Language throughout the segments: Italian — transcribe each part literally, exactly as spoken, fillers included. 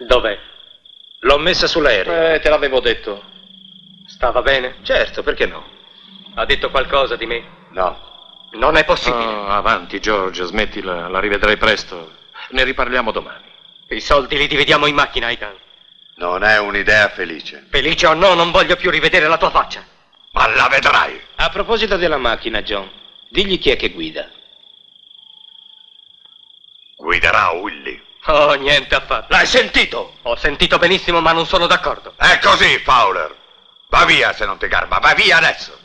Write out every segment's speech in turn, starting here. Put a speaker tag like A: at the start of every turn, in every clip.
A: Dov'è?
B: L'ho messa sull'aereo.
A: Eh, te l'avevo detto. Stava bene?
B: Certo, perché no?
A: Ha detto qualcosa di me?
C: No.
A: Non è possibile.
D: Oh, avanti, George, smettila, la rivedrai presto. Ne riparliamo domani.
A: I soldi li dividiamo in macchina, Aitan.
C: Non è un'idea felice.
A: Felice o no, non voglio più rivedere la tua faccia.
C: Ma la vedrai!
B: A proposito della macchina, John, digli chi è che guida.
C: Guiderà Willy.
A: Oh, niente affatto.
C: L'hai sentito?
A: Ho sentito benissimo, ma non sono d'accordo.
C: È così, Fowler. Va via se non ti garba, va via adesso.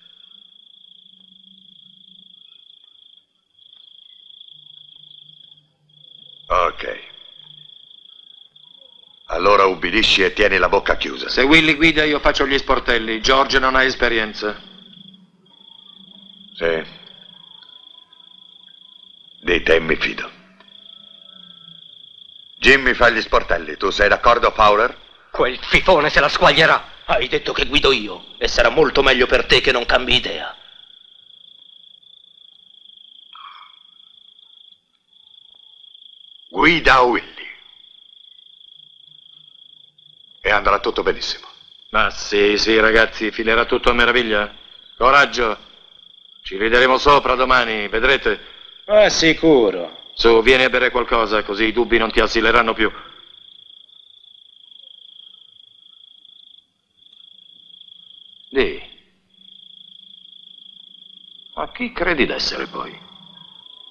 C: Ok. Allora ubbidisci e tieni la bocca chiusa.
D: Se Willy guida io faccio gli sportelli. George non ha esperienza.
C: Sì. Di te mi fido. Jimmy fa gli sportelli. Tu sei d'accordo, Fowler?
A: Quel fifone se la squaglierà.
B: Hai detto che guido io e sarà molto meglio per te che non cambi idea.
C: Guida Willy. E andrà tutto benissimo.
D: Ma sì, sì, ragazzi, filerà tutto a meraviglia. Coraggio. Ci rideremo sopra domani, vedrete.
B: Ah, sicuro.
D: Su, vieni a bere qualcosa, così i dubbi non ti assilleranno più. Dì. Ma chi credi d'essere poi?